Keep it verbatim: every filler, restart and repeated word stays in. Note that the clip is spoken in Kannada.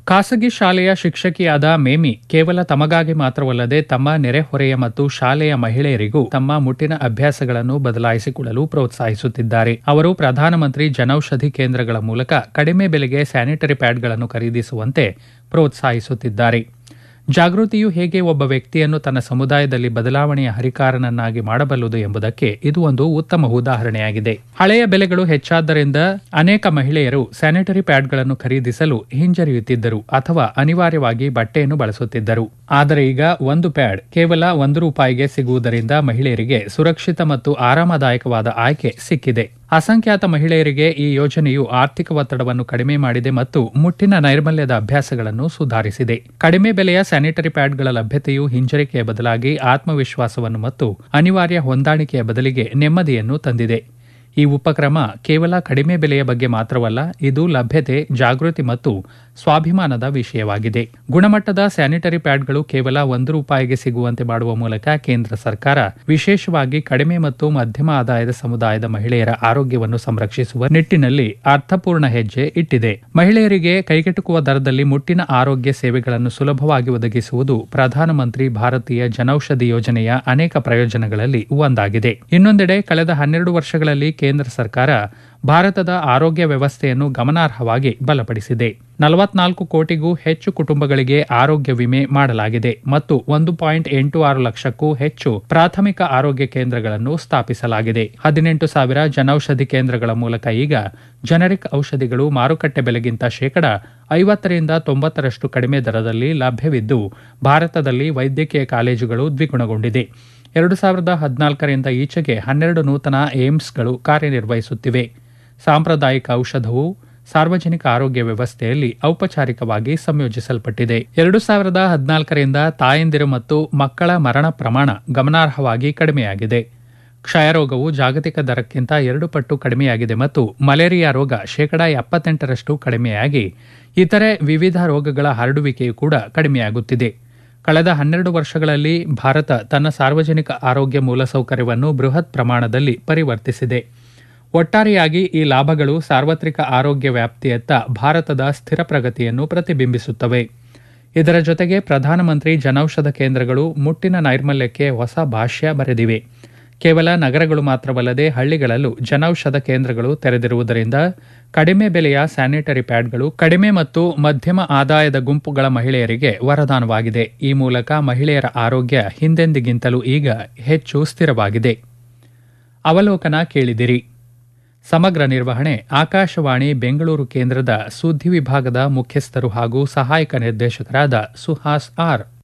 ಖಾಸಗಿ ಶಾಲೆಯ ಶಿಕ್ಷಕಿಯಾದ ಮೇಮಿ ಕೇವಲ ತಮಗಾಗಿ ಮಾತ್ರವಲ್ಲದೆ ತಮ್ಮ ನೆರೆಹೊರೆಯ ಮತ್ತು ಶಾಲೆಯ ಮಹಿಳೆಯರಿಗೂ ತಮ್ಮ ಮುಟ್ಟಿನ ಅಭ್ಯಾಸಗಳನ್ನು ಬದಲಾಯಿಸಿಕೊಳ್ಳಲು ಪ್ರೋತ್ಸಾಹಿಸುತ್ತಿದ್ದಾರೆ. ಅವರು ಪ್ರಧಾನಮಂತ್ರಿ ಜನೌಷಧಿ ಕೇಂದ್ರಗಳ ಮೂಲಕ ಕಡಿಮೆ ಬೆಲೆಗೆ ಸ್ಯಾನಿಟರಿ ಪ್ಯಾಡ್ಗಳನ್ನು ಖರೀದಿಸುವಂತೆ ಪ್ರೋತ್ಸಾಹಿಸುತ್ತಿದ್ದಾರೆ. ಜಾಗೃತಿಯು ಹೇಗೆ ಒಬ್ಬ ವ್ಯಕ್ತಿಯನ್ನು ತನ್ನ ಸಮುದಾಯದಲ್ಲಿ ಬದಲಾವಣೆಯ ಹರಿಕಾರನನ್ನಾಗಿ ಮಾಡಬಲ್ಲದು ಎಂಬುದಕ್ಕೆ ಇದು ಒಂದು ಉತ್ತಮ ಉದಾಹರಣೆಯಾಗಿದೆ. ಹಳೆಯ ಬೆಲೆಗಳು ಹೆಚ್ಚಾದ್ದರಿಂದ ಅನೇಕ ಮಹಿಳೆಯರು ಸ್ಯಾನಿಟರಿ ಪ್ಯಾಡ್ಗಳನ್ನು ಖರೀದಿಸಲು ಹಿಂಜರಿಯುತ್ತಿದ್ದರು ಅಥವಾ ಅನಿವಾರ್ಯವಾಗಿ ಬಟ್ಟೆಯನ್ನು ಬಳಸುತ್ತಿದ್ದರು. ಆದರೆ ಈಗ ಒಂದು ಪ್ಯಾಡ್ ಕೇವಲ ಒಂದು ರೂಪಾಯಿಗೆ ಸಿಗುವುದರಿಂದ ಮಹಿಳೆಯರಿಗೆ ಸುರಕ್ಷಿತ ಮತ್ತು ಆರಾಮದಾಯಕವಾದ ಆಯ್ಕೆ ಸಿಕ್ಕಿದೆ. ಅಸಂಖ್ಯಾತ ಮಹಿಳೆಯರಿಗೆ ಈ ಯೋಜನೆಯು ಆರ್ಥಿಕ ಒತ್ತಡವನ್ನು ಕಡಿಮೆ ಮಾಡಿದೆ ಮತ್ತು ಮುಟ್ಟಿನ ನೈರ್ಮಲ್ಯದ ಅಭ್ಯಾಸಗಳನ್ನು ಸುಧಾರಿಸಿದೆ. ಕಡಿಮೆ ಬೆಲೆಯ ಸ್ಯಾನಿಟರಿ ಪ್ಯಾಡ್ಗಳ ಲಭ್ಯತೆಯು ಹಿಂಜರಿಕೆಯ ಬದಲಾಗಿ ಆತ್ಮವಿಶ್ವಾಸವನ್ನು ಮತ್ತು ಅನಿವಾರ್ಯ ಹೊಂದಾಣಿಕೆಯ ಬದಲಿಗೆ ನೆಮ್ಮದಿಯನ್ನು ತಂದಿದೆ. ಈ ಉಪಕ್ರಮ ಕೇವಲ ಕಡಿಮೆ ಬೆಲೆಯ ಬಗ್ಗೆ ಮಾತ್ರವಲ್ಲ, ಇದು ಲಭ್ಯತೆ, ಜಾಗೃತಿ ಮತ್ತು ಸ್ವಾಭಿಮಾನದ ವಿಷಯವಾಗಿದೆ. ಗುಣಮಟ್ಟದ ಸ್ಯಾನಿಟರಿ ಪ್ಯಾಡ್ಗಳು ಕೇವಲ ಒಂದು ರೂಪಾಯಿಗೆ ಸಿಗುವಂತೆ ಮಾಡುವ ಮೂಲಕ ಕೇಂದ್ರ ಸರ್ಕಾರ ವಿಶೇಷವಾಗಿ ಕಡಿಮೆ ಮತ್ತು ಮಧ್ಯಮ ಆದಾಯದ ಸಮುದಾಯದ ಮಹಿಳೆಯರ ಆರೋಗ್ಯವನ್ನು ಸಂರಕ್ಷಿಸುವ ನಿಟ್ಟಿನಲ್ಲಿ ಅರ್ಥಪೂರ್ಣ ಹೆಜ್ಜೆ ಇಟ್ಟಿದೆ. ಮಹಿಳೆಯರಿಗೆ ಕೈಗೆಟುಕುವ ದರದಲ್ಲಿ ಮುಟ್ಟಿನ ಆರೋಗ್ಯ ಸೇವೆಗಳನ್ನು ಸುಲಭವಾಗಿ ಒದಗಿಸುವುದು ಪ್ರಧಾನಮಂತ್ರಿ ಭಾರತೀಯ ಜನೌಷಧಿ ಯೋಜನೆಯ ಅನೇಕ ಪ್ರಯೋಜನಗಳಲ್ಲಿ ಒಂದಾಗಿದೆ. ಇನ್ನೊಂದೆಡೆ ಕಳೆದ ಹನ್ನೆರಡು ವರ್ಷಗಳಲ್ಲಿ ಕೇಂದ್ರ ಸರ್ಕಾರ ಭಾರತದ ಆರೋಗ್ಯ ವ್ಯವಸ್ಥೆಯನ್ನು ಗಮನಾರ್ಹವಾಗಿ ಬಲಪಡಿಸಿದೆ. ನಲವತ್ನಾಲ್ಕು ಕೋಟಿಗೂ ಹೆಚ್ಚು ಕುಟುಂಬಗಳಿಗೆ ಆರೋಗ್ಯ ವಿಮೆ ಮಾಡಲಾಗಿದೆ ಮತ್ತು ಒಂದು ಪಾಯಿಂಟ್ ಎಂಟು ಆರು ಲಕ್ಷಕ್ಕೂ ಹೆಚ್ಚು ಪ್ರಾಥಮಿಕ ಆರೋಗ್ಯ ಕೇಂದ್ರಗಳನ್ನು ಸ್ಥಾಪಿಸಲಾಗಿದೆ. ಹದಿನೆಂಟು ಸಾವಿರ ಜನೌಷಧಿ ಕೇಂದ್ರಗಳ ಮೂಲಕ ಈಗ ಜನರಿಕ್ ಔಷಧಿಗಳು ಮಾರುಕಟ್ಟೆ ಬೆಲೆಗಿಂತ ಶೇಕಡ ಐವತ್ತರಿಂದ ತೊಂಬತ್ತರಷ್ಟು ಕಡಿಮೆ ದರದಲ್ಲಿ ಲಭ್ಯವಿದ್ದು, ಭಾರತದಲ್ಲಿ ವೈದ್ಯಕೀಯ ಕಾಲೇಜುಗಳು ದ್ವಿಗುಣಗೊಂಡಿದೆ. ಎರಡು ಸಾವಿರದ ಹದಿನಾಲ್ಕರಿಂದ ಈಚೆಗೆ ಹನ್ನೆರಡು ನೂತನ ಏಮ್ಸ್ಗಳು ಕಾರ್ಯನಿರ್ವಹಿಸುತ್ತಿವೆ. ಸಾಂಪ್ರದಾಯಿಕ ಔಷಧವು ಸಾರ್ವಜನಿಕ ಆರೋಗ್ಯ ವ್ಯವಸ್ಥೆಯಲ್ಲಿ ಔಪಚಾರಿಕವಾಗಿ ಸಂಯೋಜಿಸಲ್ಪಟ್ಟಿದೆ. ಎರಡು ಸಾವಿರದ ಹದಿನಾಲ್ಕರಿಂದ ತಾಯಂದಿರು ಮತ್ತು ಮಕ್ಕಳ ಮರಣ ಪ್ರಮಾಣ ಗಮನಾರ್ಹವಾಗಿ ಕಡಿಮೆಯಾಗಿದೆ. ಕ್ಷಯರೋಗವು ಜಾಗತಿಕ ದರಕ್ಕಿಂತ ಎರಡು ಪಟ್ಟು ಕಡಿಮೆಯಾಗಿದೆ ಮತ್ತು ಮಲೇರಿಯಾ ರೋಗ ಶೇಕಡಾ ಎಪ್ಪತ್ತೆಂಟರಷ್ಟು ಕಡಿಮೆಯಾಗಿ ಇತರೆ ವಿವಿಧ ರೋಗಗಳ ಹರಡುವಿಕೆಯೂ ಕೂಡ ಕಡಿಮೆಯಾಗುತ್ತಿದೆ. ಕಳೆದ ಹನ್ನೆರಡು ವರ್ಷಗಳಲ್ಲಿ ಭಾರತ ತನ್ನ ಸಾರ್ವಜನಿಕ ಆರೋಗ್ಯ ಮೂಲಸೌಕರ್ಯವನ್ನು ಬೃಹತ್ ಪ್ರಮಾಣದಲ್ಲಿ ಪರಿವರ್ತಿಸಿದೆ. ಒಟ್ಟಾರೆಯಾಗಿ ಈ ಲಾಭಗಳು ಸಾರ್ವತ್ರಿಕ ಆರೋಗ್ಯ ವ್ಯಾಪ್ತಿಯತ್ತ ಭಾರತದ ಸ್ಥಿರ ಪ್ರಗತಿಯನ್ನು ಪ್ರತಿಬಿಂಬಿಸುತ್ತವೆ. ಇದರ ಜೊತೆಗೆ ಪ್ರಧಾನಮಂತ್ರಿ ಜನೌಷಧ ಕೇಂದ್ರಗಳು ಮುಟ್ಟಿನ ನೈರ್ಮಲ್ಯಕ್ಕೆ ಹೊಸ ಭಾಷ್ಯ ಬರೆದಿವೆ. ಕೇವಲ ನಗರಗಳು ಮಾತ್ರವಲ್ಲದೆ ಹಳ್ಳಿಗಳಲ್ಲೂ ಜನೌಷಧ ಕೇಂದ್ರಗಳು ತೆರೆದಿರುವುದರಿಂದ ಕಡಿಮೆ ಬೆಲೆಯ ಸ್ಯಾನಿಟರಿ ಪ್ಯಾಡ್ಗಳು ಕಡಿಮೆ ಮತ್ತು ಮಧ್ಯಮ ಆದಾಯದ ಗುಂಪುಗಳ ಮಹಿಳೆಯರಿಗೆ ವರದಾನವಾಗಿದೆ. ಈ ಮೂಲಕ ಮಹಿಳೆಯರ ಆರೋಗ್ಯ ಹಿಂದೆಂದಿಗಿಂತಲೂ ಈಗ ಹೆಚ್ಚು ಸ್ಥಿರವಾಗಿದೆ. ಅವಲೋಕನ ಕೇಳಿದಿರಿ. ಸಮಗ್ರ ನಿರ್ವಹಣೆ ಆಕಾಶವಾಣಿ ಬೆಂಗಳೂರು ಕೇಂದ್ರದ ಸುದ್ದಿ ವಿಭಾಗದ ಮುಖ್ಯಸ್ಥರು ಹಾಗೂ ಸಹಾಯಕ ನಿರ್ದೇಶಕರಾದ ಸುಹಾಸ್ ಆರ್.